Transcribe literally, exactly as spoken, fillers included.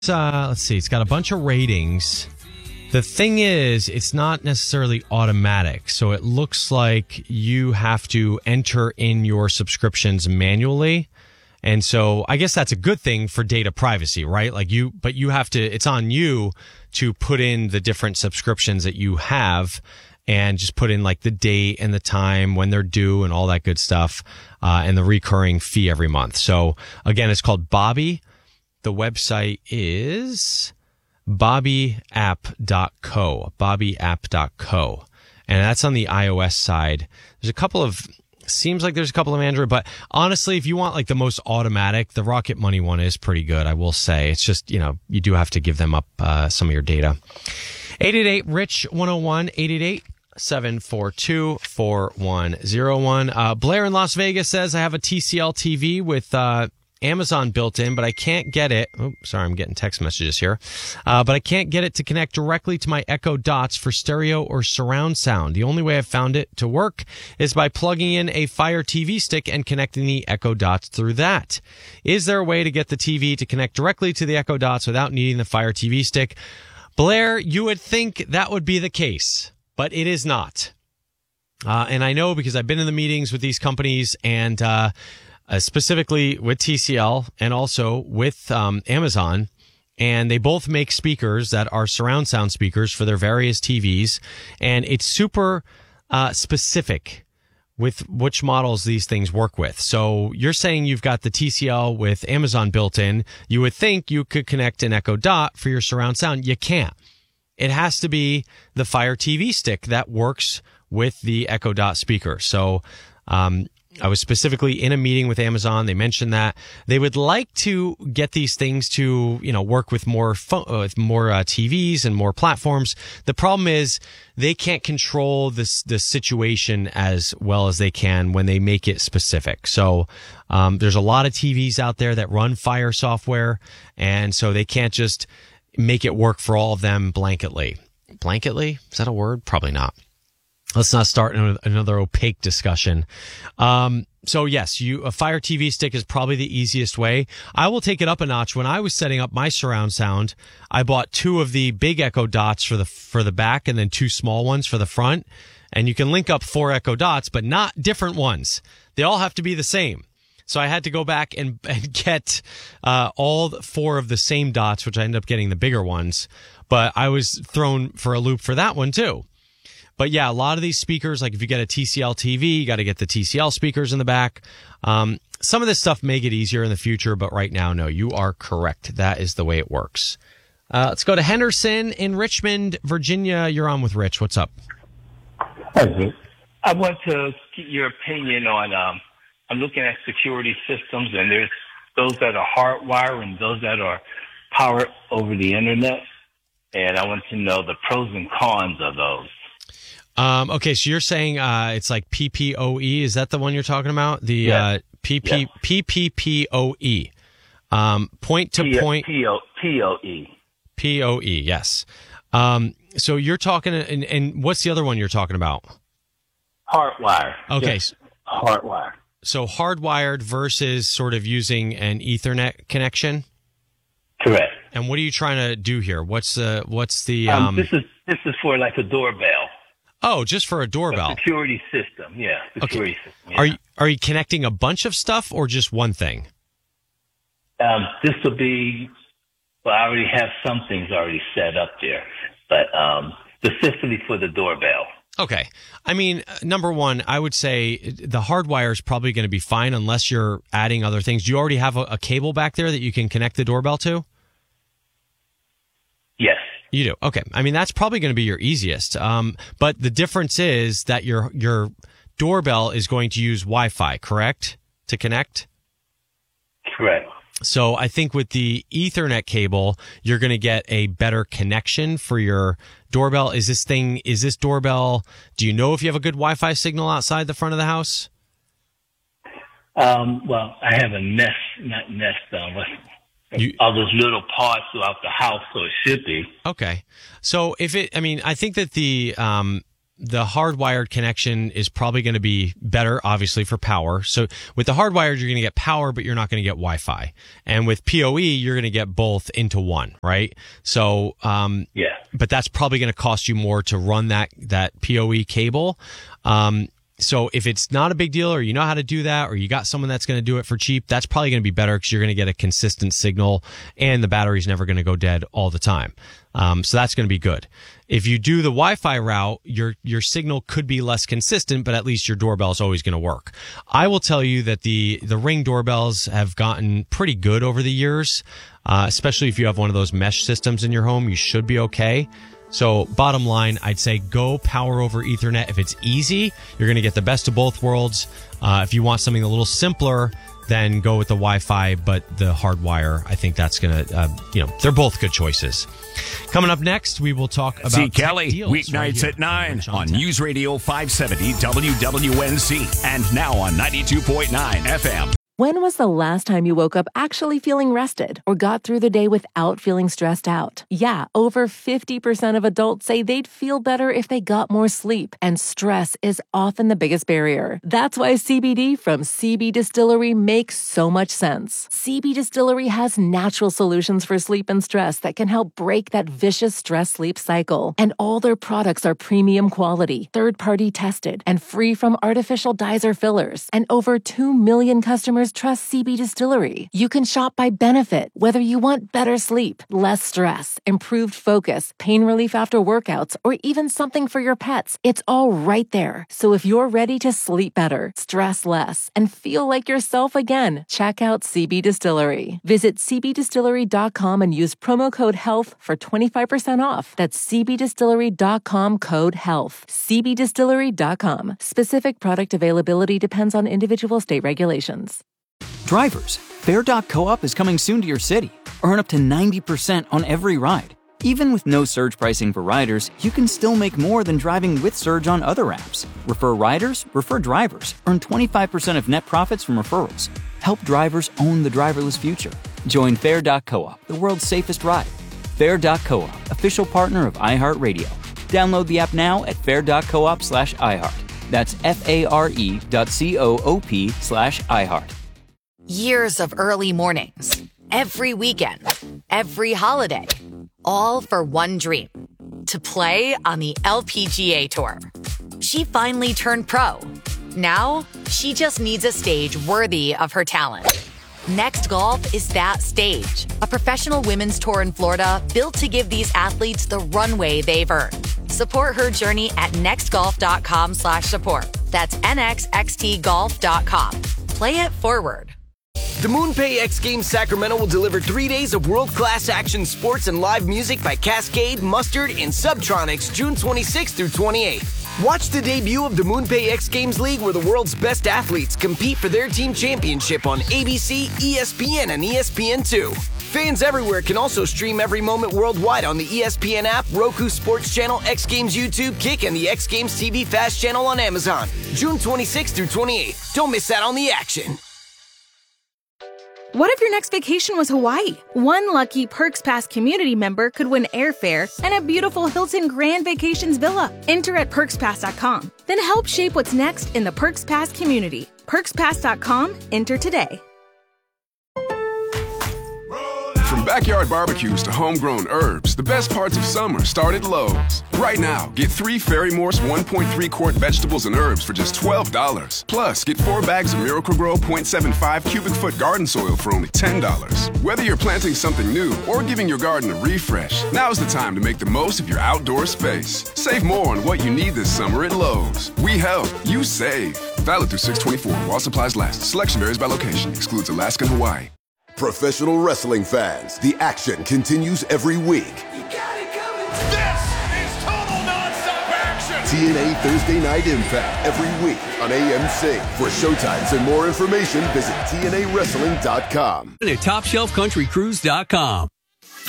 Uh, let's see. It's got a bunch of ratings. The thing is, it's not necessarily automatic. So it looks like you have to enter in your subscriptions manually. And so I guess that's a good thing for data privacy, right? Like you, but you have to, it's on you to put in the different subscriptions that you have and just put in like the date and the time when they're due and all that good stuff, uh, and the recurring fee every month. So again, it's called Bobby. The website is bobby app dot co, bobby app dot co. And that's on the iOS side. There's a couple of, seems like there's a couple of Android, but honestly, if you want like the most automatic, the Rocket Money one is pretty good, I will say. It's just, you know, you do have to give them up uh, some of your data. eight eight eight, R I C H, one oh one, eight eight eight, seven four two, four one oh one. Uh, Blair in Las Vegas says, I have a T C L T V with uh, Amazon built in, but I can't get it. Oh, sorry, I'm getting text messages here. Uh, but I can't get it to connect directly to my Echo Dots for stereo or surround sound. The only way I've found it to work is by plugging in a Fire T V stick and connecting the Echo Dots through that. Is there a way to get the T V to connect directly to the Echo Dots without needing the Fire T V stick? Blair, you would think that would be the case, but it is not. Uh, and I know because I've been in the meetings with these companies and, uh, Uh, specifically with T C L and also with um, Amazon, and they both make speakers that are surround sound speakers for their various T Vs, and it's super uh, specific with which models these things work with. So you're saying you've got the T C L with Amazon built in. You would think you could connect an Echo Dot for your surround sound. You can't. It has to be the Fire T V stick that works with the Echo Dot speaker. So um I was specifically in a meeting with Amazon. They mentioned that they would like to get these things to, you know, work with more fo- uh, with more uh, T Vs and more platforms. The problem is they can't control this the situation as well as they can when they make it specific. So um, there's a lot of T Vs out there that run Fire software, and so they can't just make it work for all of them blanketly. Blanketly? Is that a word? Probably not. Let's not start another opaque discussion. Um, so yes, you, a Fire T V stick is probably the easiest way. I will take it up a notch. When I was setting up my surround sound, I bought two of the big Echo Dots for the, for the back and then two small ones for the front. And you can link up four Echo Dots, but not different ones. They all have to be the same. So I had to go back and, and get, uh, all four of the same dots, which I ended up getting the bigger ones. But I was thrown for a loop for that one too. But yeah, a lot of these speakers, like if you get a T C L T V, you got to get the T C L speakers in the back. Um, some of this stuff may get easier in the future, but right now, no, you are correct. That is the way it works. Uh, let's go to Henderson in Richmond, Virginia. You're on with Rich. What's up? Hi, I want to get your opinion on, um, I'm looking at security systems, and there's those that are hardwired and those that are powered over the internet. And I want to know the pros and cons of those. Um, okay, so you're saying uh, it's like P P O E. Is that the one you're talking about? The yes. uh, P P, yes. P P P O E. Um, point to P- point. P O E. P O E, yes. Um, so you're talking, and, and what's the other one you're talking about? Hardwire. Okay. Just hardwire. So hardwired versus sort of using an Ethernet connection? Correct. And what are you trying to do here? What's the, what's the, um, um, this is, this is for like a doorbell. Oh, just for a doorbell. A security system, yeah. Security okay. system, yeah. Are you, are you connecting a bunch of stuff or just one thing? Um, this will be, well, I already have some things already set up there, but um, specifically for the doorbell. Okay. I mean, number one, I would say the hardwire is probably going to be fine unless you're adding other things. Do you already have a, a cable back there that you can connect the doorbell to? Yes. You do. Okay. I mean, that's probably going to be your easiest. Um, but the difference is that your your doorbell is going to use Wi-Fi, correct? To connect? Correct. So I think with the Ethernet cable, you're going to get a better connection for your doorbell. Is this thing, is this doorbell, do you know if you have a good Wi-Fi signal outside the front of the house? Um, well, I have a Nest, not Nest, um, You, all those little parts throughout the house, so it should be. Okay. So if it, I mean, I think that the, um, the hardwired connection is probably going to be better, obviously, for power. So with the hardwired, you're going to get power, but you're not going to get Wi-Fi. And with P O E, you're going to get both into one, right? So, um, yeah. But that's probably going to cost you more to run that that P O E cable. Um, So if it's not a big deal, or you know how to do that, or you got someone that's going to do it for cheap, that's probably going to be better because you're going to get a consistent signal and the battery's never going to go dead all the time. Um, so that's going to be good. If you do the Wi-Fi route, your your signal could be less consistent, but at least your doorbell is always going to work. I will tell you that the the Ring doorbells have gotten pretty good over the years, uh, especially if you have one of those mesh systems in your home. You should be okay. So bottom line, I'd say go power over Ethernet. If it's easy, you're going to get the best of both worlds. Uh, if you want something a little simpler, then go with the Wi-Fi, but the hardwire, I think that's going to, uh, you know, they're both good choices. Coming up next, we will talk about See Kelly, deals weeknights right at nine on Tech. News Radio five seventy W W N C and now on ninety-two point nine F M. When was the last time you woke up actually feeling rested or got through the day without feeling stressed out? Yeah, over fifty percent of adults say they'd feel better if they got more sleep, and stress is often the biggest barrier. That's why C B D from C B Distillery makes so much sense. C B Distillery has natural solutions for sleep and stress that can help break that vicious stress-sleep cycle. And all their products are premium quality, third-party tested, and free from artificial dyes or fillers. And over two million customers trust C B Distillery. You can shop by benefit, whether you want better sleep, less stress, improved focus, pain relief after workouts, or even something for your pets. It's all right there. So if you're ready to sleep better, stress less, and feel like yourself again, check out C B Distillery. Visit c b distillery dot com and use promo code HEALTH for twenty-five percent off. That's c b distillery dot com code HEALTH. c b distillery dot com. Specific product availability depends on individual state regulations. Drivers, Fare dot coop is coming soon to your city. Earn up to ninety percent on every ride. Even with no surge pricing for riders, you can still make more than driving with Surge on other apps. Refer riders, refer drivers. Earn twenty-five percent of net profits from referrals. Help drivers own the driverless future. Join Fare dot coop, the world's safest ride. Fare dot coop, official partner of iHeartRadio. Download the app now at fare dot coop slash iHeart. That's F-A-R-E dot C-O-O-P slash iHeart. Years of early mornings, every weekend, every holiday, all for one dream, to play on the L P G A Tour. She finally turned pro. Now, she just needs a stage worthy of her talent. Next Golf is that stage, a professional women's tour in Florida built to give these athletes the runway they've earned. Support her journey at nextgolf.com slash support. That's N X X T golf dot com. Play it forward. The MoonPay X Games Sacramento will deliver three days of world-class action sports and live music by Cascade, Mustard, and Subtronics June twenty-sixth through twenty-eighth. Watch the debut of the MoonPay X Games League, where the world's best athletes compete for their team championship on A B C, E S P N, and E S P N two. Fans everywhere can also stream every moment worldwide on the E S P N app, Roku Sports Channel, X Games YouTube, Kick, and the X Games T V Fast Channel on Amazon. June twenty-sixth through twenty-eighth. Don't miss out on the action. What if your next vacation was Hawaii? One lucky Perks Pass community member could win airfare and a beautiful Hilton Grand Vacations villa. Enter at perks pass dot com. Then help shape what's next in the Perks Pass community. perks pass dot com. Enter today. From backyard barbecues to homegrown herbs, the best parts of summer start at Lowe's. Right now, get three Fairy Morse one point three quart vegetables and herbs for just twelve dollars. Plus, get four bags of Miracle-Gro point seven five cubic foot garden soil for only ten dollars. Whether you're planting something new or giving your garden a refresh, now's the time to make the most of your outdoor space. Save more on what you need this summer at Lowe's. We help, you save. Valid through six twenty-four while supplies last. Selection varies by location. Excludes Alaska and Hawaii. Professional wrestling fans, the action continues every week. You got it coming. This is total nonstop action. T N A Thursday Night Impact every week on A M C. For showtimes and more information, visit T N A wrestling dot com. At top shelf country cruise dot com.